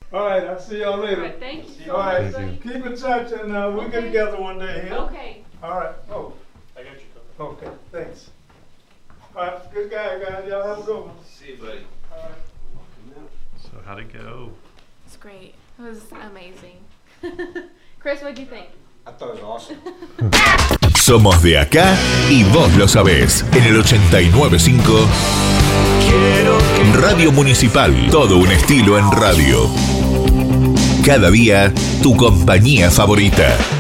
All right, I'll see y'all later. All right, thank you so All right, much. Thank keep in touch and we'll get Okay. together one day here. Okay. All right. Oh, I got you covered. okay. Thanks. All right, good guy, guys. Y'all have a good one. See you, buddy. All right. So how'd it go? It's great. It was amazing. Chris, what'd you think? I thought it was awesome. Somos de acá y vos lo sabés. En el 89.5 Radio Municipal. Todo un estilo en radio. Cada día, tu compañía favorita.